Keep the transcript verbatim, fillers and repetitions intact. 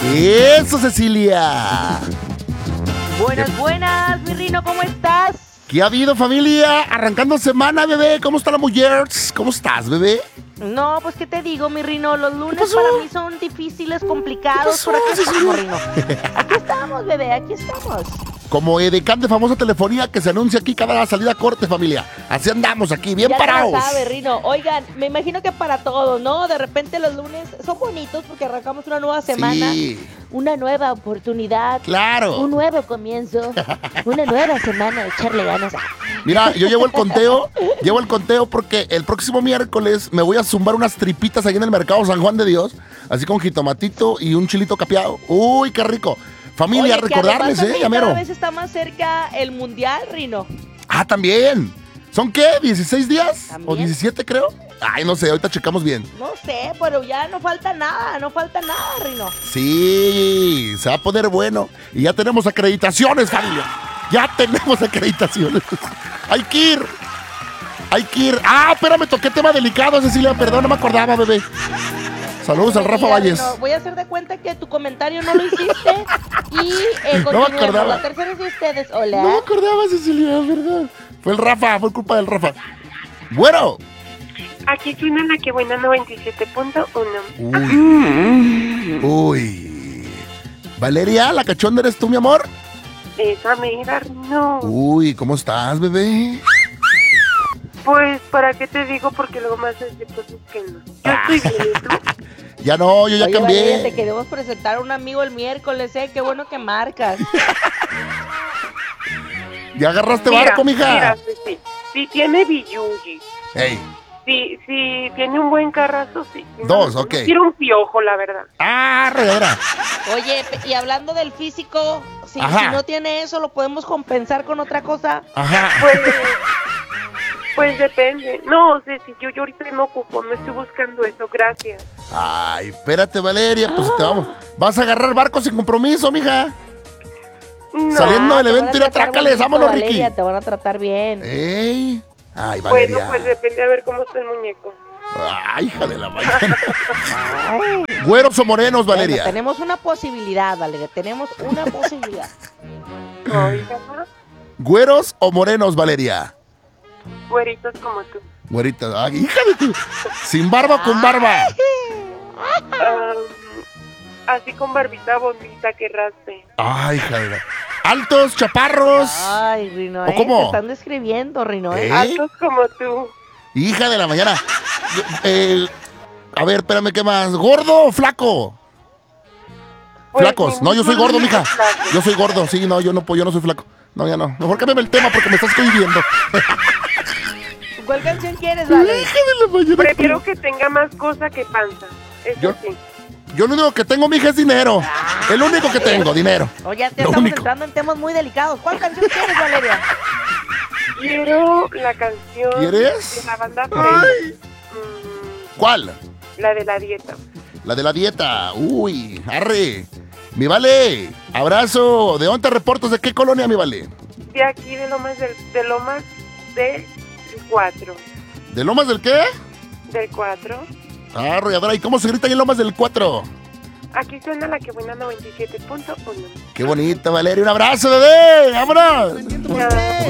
Eso, Cecilia. Buenas, buenas, mi Rino, ¿cómo estás? ¿Qué ha habido, familia? Arrancando semana, bebé. ¿Cómo está la mujer? ¿Cómo estás, bebé? No, pues, ¿qué te digo, mi Rino? Los lunes para mí son difíciles, complicados, pero aquí estamos, Rino. Aquí estamos, bebé, aquí estamos. Como edecán de famosa telefonía que se anuncia aquí cada salida a corte, familia. Así andamos aquí, bien ya parados. Ya sabe, Rino. Oigan, me imagino que para todos, ¿no? De repente los lunes son bonitos porque arrancamos una nueva semana. Sí. Una nueva oportunidad. Claro. Un nuevo comienzo. Una nueva semana de echarle ganas. Mira, yo llevo el conteo, llevo el conteo porque el próximo miércoles me voy a zumbar unas tripitas ahí en el mercado San Juan de Dios, así con jitomatito y un chilito capeado. Uy, qué rico. Familia, Oye, recordarles, además, ¿eh? Ya mero. Cada vez está más cerca el mundial, Rino. Ah, también. ¿Son qué? ¿dieciséis días? ¿También? ¿O diecisiete, creo? Ay, no sé, ahorita checamos bien. No sé, pero ya no falta nada, no falta nada, Rino. Sí, se va a poner bueno. Y ya tenemos acreditaciones, familia. Ya tenemos acreditaciones. Hay que ir. Hay que ir. Ah, espérame, toqué tema delicado, Cecilia. Perdón, no me acordaba, bebé. Saludos al Rafa Mira, Valles. Rino, voy a hacer de cuenta que tu comentario no lo hiciste. Y eh, No me continuemos. acordaba. La tercera es de ustedes. Hola. No me acordaba, Cecilia, ¿verdad? Fue el Rafa, fue culpa del Rafa. Bueno. Aquí suena la que buena noventa y siete punto uno. Uy. Uy. Valeria, ¿la cachonda eres tú, mi amor? Esa mira, no. Uy, ¿cómo estás, bebé? Pues, ¿para qué te digo? Porque luego más es de cosas que no. Yo estoy bien, ¿y tú? Ya no, yo ya Oye, cambié. Valeria, te queremos presentar a un amigo el miércoles, ¿eh? Qué bueno que marcas. ¿Ya agarraste Mira, barco, mija? Mira, sí, sí. Sí tiene billuyi. Ey. Sí, sí, tiene un buen carrazo, sí. Dos, no, ok. No quiero un piojo, la verdad. Ah, regadera. Oye, y hablando del físico, si, Ajá. si no tiene eso, ¿lo podemos compensar con otra cosa? Ajá. Pues, pues depende. No, sí, sí, yo, yo ahorita no ocupo, no estoy buscando eso, gracias. Ay, espérate, Valeria, pues te vamos. Vas a agarrar barco sin compromiso, mija. No. Saliendo del Te van a evento y tratar atrácales, bonito, vámonos, Ricky. Valeria, te van a tratar bien. Ey. Ay, Valeria. Bueno, pues depende a ver cómo está el muñeco. Ay, hija de la mañana. ¿Güeros o morenos, Valeria? Bueno, tenemos una posibilidad, Valeria, tenemos una posibilidad. Oiga, ¿Güeros o morenos, Valeria? güeritos como tú. Güerita, ay, hija de tu. ¿Sin barba o con barba? Um, así con barbita bonita que raspe. Ay, hija de la. ¿Altos, chaparros? Ay, Rino, ¿O ¿eh? cómo? Te están describiendo, Rino, ¿eh? ¿Eh? Altos como tú. Hija de la mañana. Eh, a ver, espérame, ¿qué más? ¿Gordo o flaco? Pues, Flacos. No, yo soy ninguno gordo, de mija. los flacos. Yo soy gordo, sí, no, yo no, yo no soy flaco. No, ya no. Mejor cámbiame el tema porque me estás cohibiendo. ¿Cuál canción quieres, Valeria? Hija de la mañana. Prefiero que tenga más cosa que panza. Eso Yo- sí. Yo lo único que tengo, mija, es dinero. El único que tengo, dinero. Oye, ya Lo estamos único. entrando en temas muy delicados. ¿Cuál canción quieres, Valeria? Quiero la canción ¿Quieres? de la banda Ay. Freddy. Mm, ¿Cuál? la de la dieta. La de la dieta. Uy, arre. Mi vale. Abrazo. ¿De dónde te reportas? ¿De qué colonia, mi vale? De aquí de Lomas del, de Lomas del cuatro. ¿De Lomas del qué? Del cuatro. Ah, arrolladora. ¿Y cómo se grita ahí en Lomas del cuatro? Aquí suena la que buena noventa y siete punto uno. Qué bonita, Valeria. Un abrazo, bebé. Vámonos. Ya.